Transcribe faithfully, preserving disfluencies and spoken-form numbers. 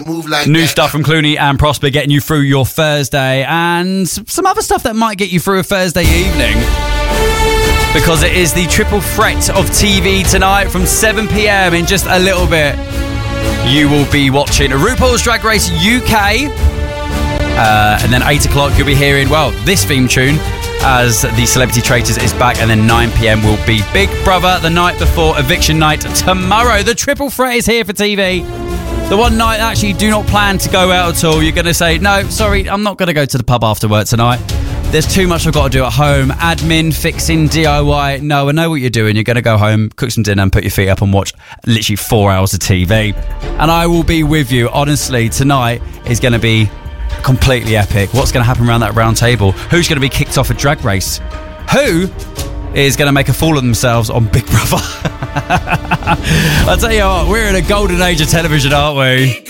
Move like New that. stuff from Clooney and Prosper getting you through your Thursday, and some other stuff that might get you through a Thursday evening, because it is the triple threat of T V tonight from seven p.m. in just a little bit. You will be watching RuPaul's Drag Race U K, uh, and then eight o'clock you'll be hearing, well, this theme tune as the Celebrity Traitors is back, and then nine p.m. will be Big Brother the night before Eviction Night tomorrow. The triple threat is here for T V. The one night actually you do not plan to go out at all. You're going to say, no, sorry, I'm not going to go to the pub after work tonight. There's too much I've got to do at home. Admin, fixing, D I Y. No, I know what you're doing. You're going to go home, cook some dinner and put your feet up and watch literally four hours of T V. And I will be with you. Honestly, tonight is going to be completely epic. What's going to happen around that round table? Who's going to be kicked off a Drag Race? Who is going to make a fool of themselves on Big Brother? I'll tell you what, we're in a golden age of television, aren't we?